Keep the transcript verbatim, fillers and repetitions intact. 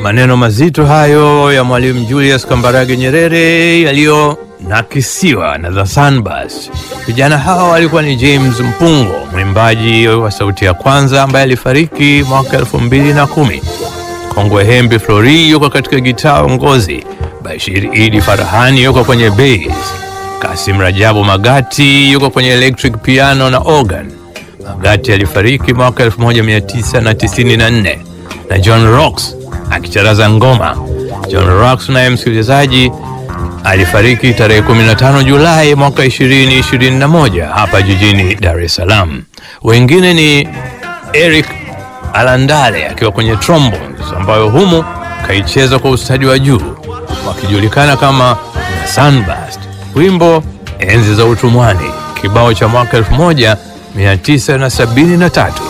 Maneno mazito hayo ya Mwalimu Julius Kambarage Nyerere yaliyonakisiwa na The Sunburst. Vijana hawa walikuwa ni James Mpungo, mwimbaji wa Sauti ya Kwanza ambaye alifariki mwaka elfu mbili na kumi. Kongwe Hembi Flori yuko katika gitaa ongozi, Bashir Idi Farahani yuko kwenye bass, Kasim Rajabu Magati yuko kwenye electric piano na organ. Magati alifariki mwaka elfu moja mia tisa na tisini na nne na John Rocks akicharaza ngoma. John Rocks naye msikilizaji alifariki tarehe kumi na tano Julai mwaka elfu mbili ishirini na moja hapa jijini Dar es Salaam. Wengine ni Eric Alandale akiwa kwenye trombones, ambayo humu kaicheza kwa ustadi wa juu, wakijulikana kama The Sunburst. Wimbo Enzi za Utumwani, kibao cha mwaka elfu moja mia tisa na sabini na tatu.